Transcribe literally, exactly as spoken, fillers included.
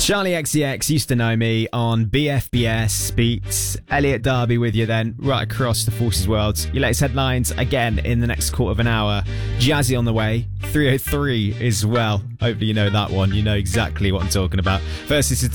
Charlie X C X used to know me on B F B S Beats. Elliot Darby with you then, right across the Forces world. Your latest headlines again in the next quarter of an hour. Jazzy on the way, three oh three as well. Hopefully you know that one. You know exactly what I'm talking about. First, this is